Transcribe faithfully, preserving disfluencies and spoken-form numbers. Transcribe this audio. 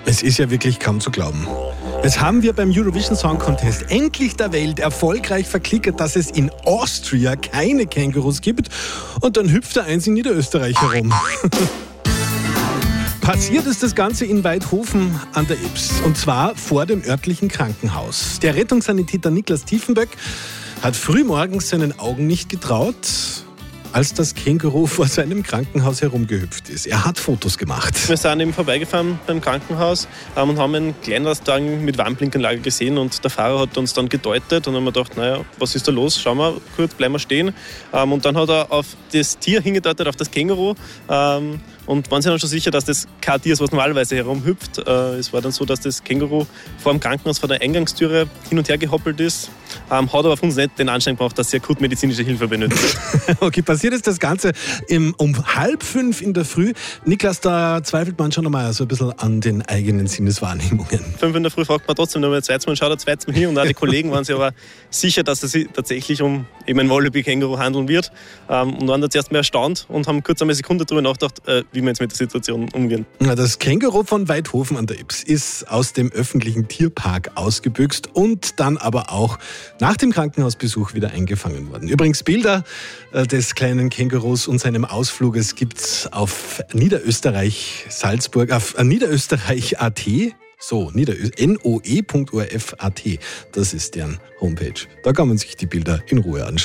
Es ist ja wirklich kaum zu glauben. Jetzt haben wir beim Eurovision Song Contest endlich der Welt erfolgreich verklickert, dass es in Austria keine Kängurus gibt. Und dann hüpft da eins in Niederösterreich herum. Passiert ist das Ganze in Weidhofen an der Ybbs. Und zwar vor dem örtlichen Krankenhaus. Der Rettungssanitäter Niklas Tiefenböck hat frühmorgens seinen Augen nicht getraut, als das Känguru vor seinem Krankenhaus herumgehüpft ist. Er hat Fotos gemacht. Wir sind eben vorbeigefahren beim Krankenhaus ähm, und haben einen Kleinlastwagen mit Warnblinkanlage gesehen und der Fahrer hat uns dann gedeutet und haben wir gedacht, naja, was ist da los? Schauen wir kurz, bleiben wir stehen. Ähm, und dann hat er auf das Tier hingedeutet, auf das Känguru. Ähm, und waren sich dann schon sicher, dass das kein Tier ist, was normalerweise herumhüpft. Äh, es war dann so, dass das Känguru vor dem Krankenhaus, vor der Eingangstüre hin und her gehoppelt ist. Ähm, hat aber auf uns nicht den Anschein gebracht, dass sie akut medizinische Hilfe benötigt. Okay, passiert ist das Ganze im, um halb fünf in der Früh. Niklas, da zweifelt man schon einmal so ein bisschen an den eigenen Sinneswahrnehmungen. Fünf in der Früh fragt man trotzdem noch mal ein zweites Mal, schaut ein zweites Mal hier. Und auch die Kollegen waren sich aber sicher, dass es sich tatsächlich um eben ein Wallaby-Känguru handeln wird. Ähm, und waren da zuerst mal erstaunt und haben kurz eine Sekunde darüber nachgedacht, äh, wie wir jetzt mit der Situation umgehen. Das Känguru von Weidhofen an der Ybbs ist aus dem öffentlichen Tierpark ausgebüxt und dann aber auch nach dem Krankenhausbesuch wieder eingefangen worden. Übrigens Bilder des kleinen Kängurus und seinem Ausfluges gibt's auf Niederösterreich Salzburg, auf Niederösterreich punkt a t. So, noe punkt o r f punkt a t. Das ist deren Homepage. Da kann man sich die Bilder in Ruhe anschauen.